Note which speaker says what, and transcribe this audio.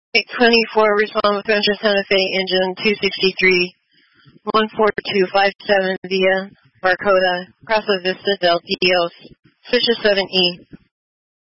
Speaker 1: 824, respond with Venture Santa Fe, engine 263, 14257 via Barcoda, Casa Vista del Dios, Fisher 7E.